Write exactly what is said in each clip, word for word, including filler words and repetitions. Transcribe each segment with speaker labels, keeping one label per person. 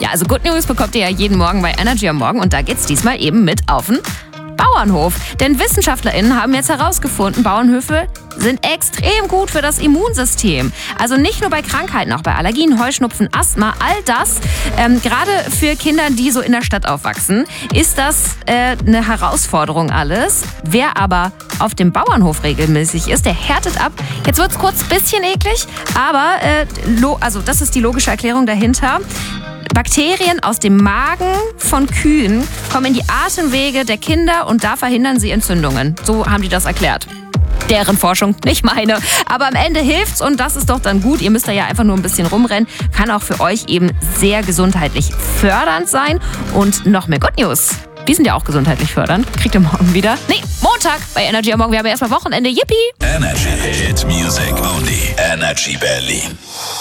Speaker 1: Ja, also Good News bekommt ihr ja jeden Morgen bei Energy am Morgen und da geht's diesmal eben mit auf den Bauernhof. Denn WissenschaftlerInnen haben jetzt herausgefunden, Bauernhöfe sind extrem gut für das Immunsystem. Also nicht nur bei Krankheiten, auch bei Allergien, Heuschnupfen, Asthma, all das. Ähm, gerade für Kinder, die so in der Stadt aufwachsen, ist das äh, eine Herausforderung alles. Wer aber auf dem Bauernhof regelmäßig ist, der härtet ab. Jetzt wird's kurz ein bisschen eklig, aber äh, lo- also das ist die logische Erklärung dahinter. Bakterien aus dem Magen von Kühen kommen in die Atemwege der Kinder und da verhindern sie Entzündungen. So haben die das erklärt. Deren Forschung, nicht meine. Aber am Ende hilft's und das ist doch dann gut. Ihr müsst da ja einfach nur ein bisschen rumrennen. Kann auch für euch eben sehr gesundheitlich fördernd sein. Und noch mehr Good News. Die sind ja auch gesundheitlich fördernd. Kriegt ihr morgen wieder. Nee, Montag bei Energy am Morgen. Wir haben ja erstmal Wochenende. Yippie!
Speaker 2: Energy Hit Music Only. Energy Berlin.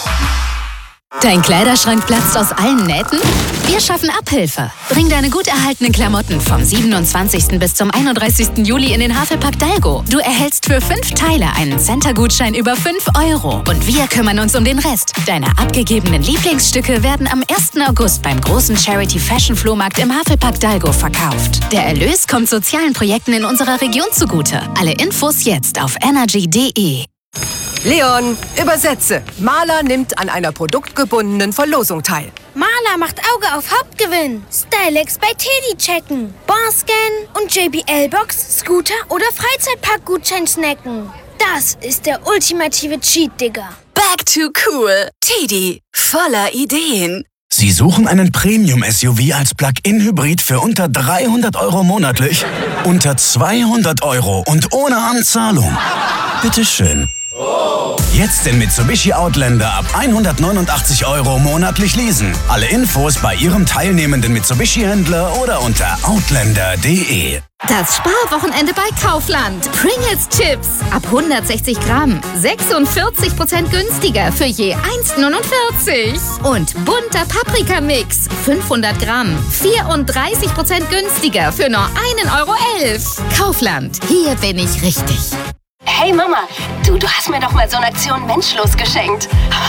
Speaker 3: Dein Kleiderschrank platzt aus allen Nähten? Wir schaffen Abhilfe. Bring deine gut erhaltenen Klamotten vom siebenundzwanzigsten bis zum einunddreißigsten Juli in den Havelpark Dalgo. Du erhältst für fünf Teile einen Center-Gutschein über fünf Euro. Und wir kümmern uns um den Rest. Deine abgegebenen Lieblingsstücke werden am ersten August beim großen Charity-Fashion-Flohmarkt im Havelpark Dalgo verkauft. Der Erlös kommt sozialen Projekten in unserer Region zugute. Alle Infos jetzt auf energy punkt de.
Speaker 4: Leon, übersetze. Maler nimmt an einer produktgebundenen Verlosung teil.
Speaker 5: Maler macht Auge auf Hauptgewinn. Stylex bei Teddy checken. Barscan und J B L-Box, Scooter oder Freizeitpark-Gutschein snacken. Das ist der ultimative Cheat, Digga.
Speaker 6: Back to cool. Teddy, voller Ideen.
Speaker 2: Sie suchen einen Premium-S U V als Plug-in-Hybrid für unter dreihundert Euro monatlich? Unter zweihundert Euro und ohne Anzahlung? Bitteschön. Jetzt den Mitsubishi Outlander ab hundertneunundachtzig Euro monatlich leasen. Alle Infos bei Ihrem teilnehmenden Mitsubishi-Händler oder unter outlander punkt de.
Speaker 3: Das Sparwochenende bei Kaufland. Pringles Chips ab hundertsechzig Gramm. sechsundvierzig Prozent günstiger für je eins neunundvierzig. Und bunter Paprikamix. fünfhundert Gramm. vierunddreißig Prozent günstiger für nur ein Euro elf. Kaufland. Hier bin ich richtig.
Speaker 7: Hey Mama, du, du hast mir doch mal so eine Aktion Menschlos geschenkt.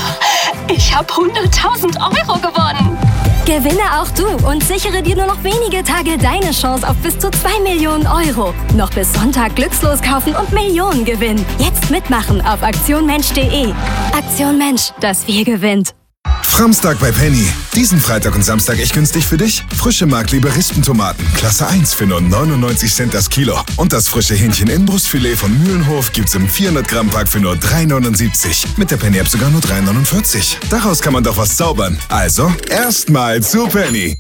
Speaker 7: Ich habe hunderttausend Euro gewonnen.
Speaker 8: Gewinne auch du und sichere dir nur noch wenige Tage deine Chance auf bis zu zwei Millionen Euro. Noch bis Sonntag glückslos kaufen und Millionen gewinnen. Jetzt mitmachen auf aktion mensch punkt de. Aktion Mensch, das Wir gewinnt.
Speaker 9: Framstag bei Penny. Diesen Freitag und Samstag echt günstig für dich? Frische Markliebe Rispentomaten, Klasse eins für nur neunundneunzig Cent das Kilo. Und das frische Hähnchen Inbrustfilet von Mühlenhof gibt's im vierhundert Gramm Pack für nur drei neunundsiebzig. Mit der Penny-App sogar nur drei neunundvierzig. Daraus kann man doch was zaubern. Also, erstmal zu Penny.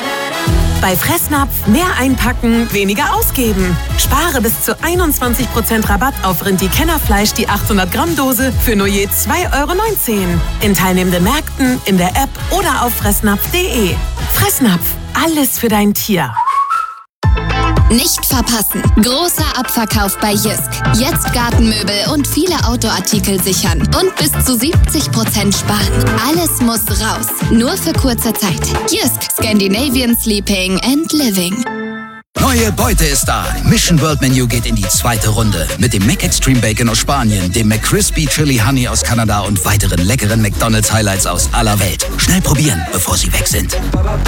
Speaker 10: Bei Fressnapf mehr einpacken, weniger ausgeben. Spare bis zu einundzwanzig Prozent Rabatt auf Rindi-Kennerfleisch, die achthundert Gramm Dose für nur je zwei Euro neunzehn. In teilnehmenden Märkten, in der App oder auf fressnapf punkt de. Fressnapf, alles für dein Tier.
Speaker 3: Nicht verpassen. Großer Abverkauf bei Jysk. Jetzt Gartenmöbel und viele Outdoor-Artikel sichern. Und bis zu siebzig Prozent sparen. Alles muss raus. Nur für kurze Zeit. Jysk. Scandinavian Sleeping and Living.
Speaker 11: Neue Beute ist da. Mission World Menu geht in die zweite Runde. Mit dem Mac Extreme Bacon aus Spanien, dem McCrispy Chili Honey aus Kanada und weiteren leckeren McDonald's Highlights aus aller Welt. Schnell probieren, bevor sie weg sind.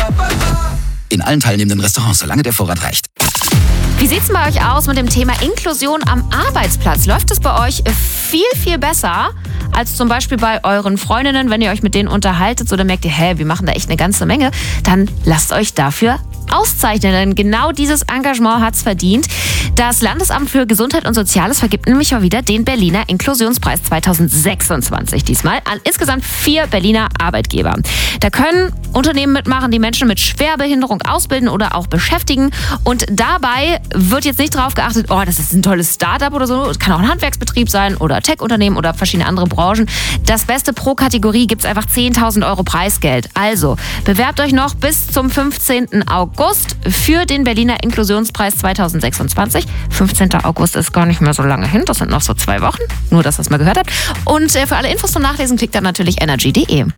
Speaker 11: In allen teilnehmenden Restaurants, solange der Vorrat reicht.
Speaker 1: Wie sieht's denn bei euch aus mit dem Thema Inklusion am Arbeitsplatz? Läuft es bei euch viel, viel besser als zum Beispiel bei euren Freundinnen, wenn ihr euch mit denen unterhaltet oder merkt ihr, hä, wir machen da echt eine ganze Menge, dann lasst euch dafür auszeichnen, denn genau dieses Engagement hat's verdient. Das Landesamt für Gesundheit und Soziales vergibt nämlich mal wieder den Berliner Inklusionspreis zweitausendsechsundzwanzig diesmal an insgesamt vier Berliner Arbeitgeber. Da können Unternehmen mitmachen, die Menschen mit Schwerbehinderung ausbilden oder auch beschäftigen und dabei wird jetzt nicht darauf geachtet, oh, das ist ein tolles Startup oder so, es kann auch ein Handwerksbetrieb sein oder Tech-Unternehmen oder verschiedene andere Branchen. Das Beste pro Kategorie gibt's einfach zehntausend Euro Preisgeld. Also, bewerbt euch noch bis zum fünfzehnten August für den Berliner Inklusionspreis zweitausendsechsundzwanzig. fünfzehnten August ist gar nicht mehr so lange hin, das sind noch so zwei Wochen. Nur, dass ihr es mal gehört habt. Und für alle Infos zum Nachlesen klickt dann natürlich energy punkt de.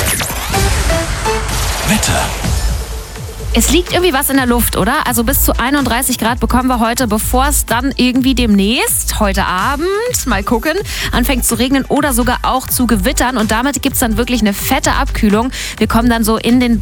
Speaker 2: Wetter.
Speaker 1: Es liegt irgendwie was in der Luft, oder? Also bis zu einunddreißig Grad bekommen wir heute, bevor es dann irgendwie demnächst, heute Abend, mal gucken, anfängt zu regnen oder sogar auch zu gewittern. Und damit gibt es dann wirklich eine fette Abkühlung. Wir kommen dann so in den